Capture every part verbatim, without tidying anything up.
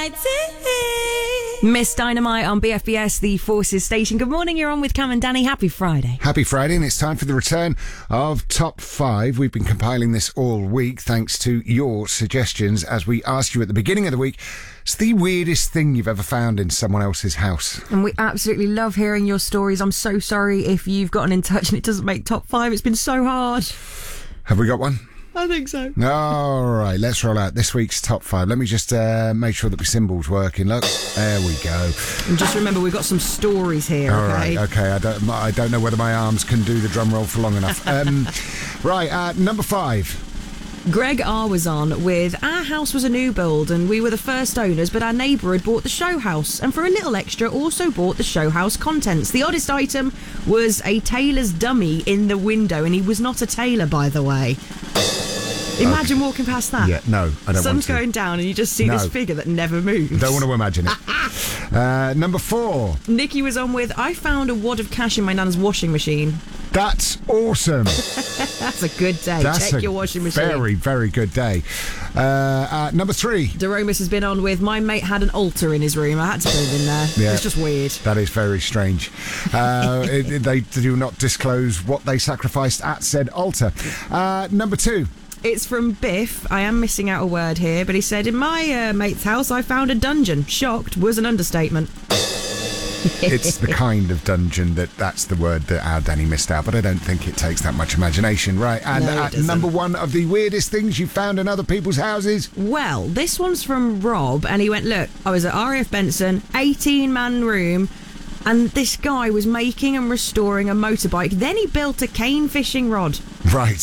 Miss Dynamite on B F B S, the Forces station. Good morning, you're on with Cam and Danny. Happy Friday. Happy Friday, and it's time for the return of Top five. We've been compiling this all week thanks to your suggestions as we asked you at the beginning of the week, it's the weirdest thing you've ever found in someone else's house. And we absolutely love hearing your stories. I'm so sorry if you've gotten in touch and it doesn't make Top five. It's been so hard. Have we got one? I think so. All right, let's roll out this week's top five. Let me just uh, make sure that my symbol's working. Look, there we go. And just remember, we've got some stories here. All okay? right, okay. I don't, I don't know whether my arms can do the drum roll for long enough. Um, right, uh, number five. Greg R was on with, our house was a new build and we were the first owners, but our neighbour had bought the show house and for a little extra also bought the show house contents. The oddest item was a tailor's dummy in the window, and he was not a tailor, by the way. Imagine okay. walking past that. Yeah, no, I don't Sun's want to. going down and you just see no. this figure that never moves. Don't want to imagine it. uh, number four. Nikki was on with, I found a wad of cash in my nan's washing machine. That's awesome. That's a good day. That's Check a your washing machine. Very, very good day. Uh, uh, number three. Deromus has been on with, my mate had an altar in his room. I had to put it in there. Yeah, it's just weird. That is very strange. Uh, it, it, they do not disclose what they sacrificed at said altar. Uh, number two. It's from Biff. I am missing out a word here, but he said, in my uh, mate's house, I found a dungeon. Shocked was an understatement. It's the kind of dungeon that that's the word that our Danny missed out, but I don't think it takes that much imagination, right? And no, at number one of the weirdest things you found in other people's houses? Well, this one's from Rob, and he went, look, I was at R A F Benson, eighteen-man room, and this guy was making and restoring a motorbike. Then he built a cane fishing rod. Right.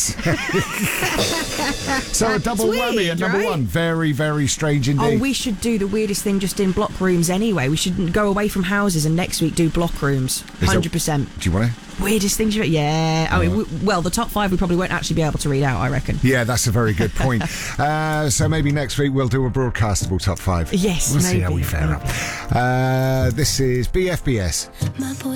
So a double weird, whammy at number right? one. Very, very strange indeed. Oh, we should do the weirdest thing just in block rooms anyway. We should go away from houses and next week do block rooms. one hundred percent. Do you want to? Weirdest things you've... Yeah. I mean, we, well, the top five we probably won't actually be able to read out, I reckon. Yeah, that's a very good point. uh, so maybe next week we'll do a broadcastable top five. Yes, We'll maybe. see how we fare up. Uh, this is B F B S.